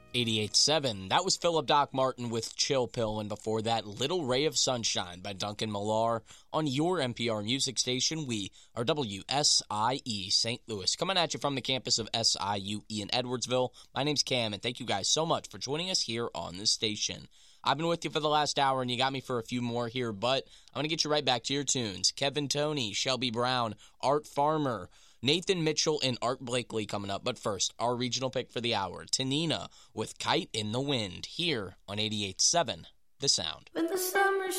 88.7. That was Philip Doc Martin with Chill Pill, and before that, Little Ray of Sunshine by Duncan Millar on your NPR music station. We are WSIE St. Louis, coming at you from the campus of SIUE in Edwardsville. My name's Cam, and thank you guys so much for joining us here on this station. I've been with you for the last hour, and you got me for a few more here, but I'm going to get you right back to your tunes. Kevin Toney, Shelby Brown, Art Farmer, Nathan Mitchell, and Art Blakely coming up. But first, our regional pick for the hour, Tanina with Kite in the Wind, here on 88.7 The Sound. When the summer